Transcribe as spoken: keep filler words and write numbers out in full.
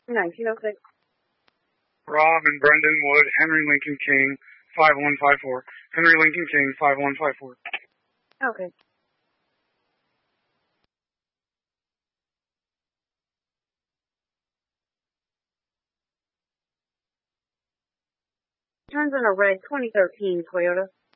nineteen oh six. Rob and Brendan Wood, Henry Lincoln King, five one five four. Henry Lincoln King, five one five four. Okay. Turns in a red twenty thirteen Toyota.